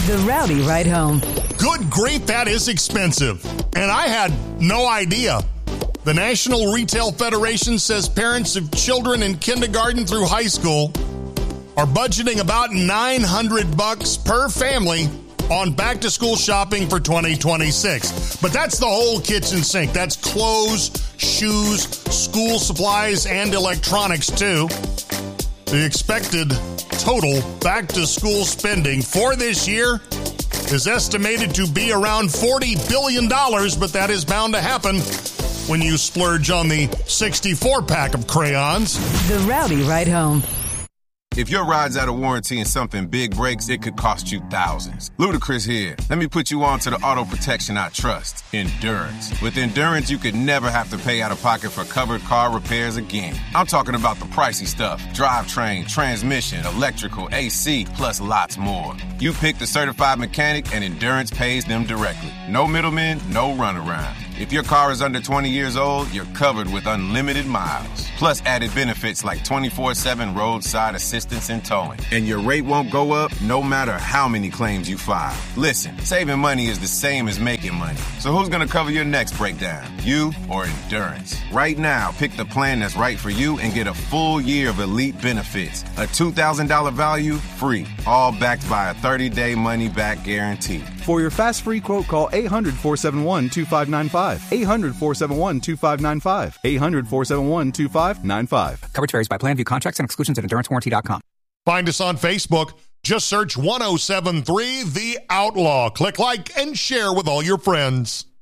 The Rowdy Ride Home. Good grief, that is expensive. And I had no idea. The National Retail Federation says parents of children in kindergarten through high school are budgeting about $900 per family on back-to-school shopping for 2026. But that's the whole kitchen sink. That's clothes, shoes, school supplies, and electronics, too. The expected total back-to-school spending for this year is estimated to be around $40 billion, but that is bound to happen when you splurge on the 64-pack of crayons. The Rowdy Ride Home. If your ride's out of warranty and something big breaks, it could cost you thousands. Ludacris here. Let me put you on to the auto protection I trust, Endurance. With Endurance, you could never have to pay out of pocket for covered car repairs again. I'm talking about the pricey stuff: drivetrain, transmission, electrical, AC, plus lots more. You pick the certified mechanic and Endurance pays them directly. No middlemen, no runaround. If your car is under 20 years old, you're covered with unlimited miles. Plus added benefits like 24/7 roadside assistance and towing. And your rate won't go up no matter how many claims you file. Listen, saving money is the same as making money. So who's going to cover your next breakdown? You or Endurance? Right now, pick the plan that's right for you and get a full year of elite benefits. A $2,000 value, free. All backed by a 30-day money-back guarantee. For your fast free quote, call 800-471-2595. 800-471-2595. 800-471-2595. Coverage varies by plan. View contracts and exclusions at endurancewarranty.com. Find us on Facebook. Just search 1073 The Outlaw. Click like and share with all your friends.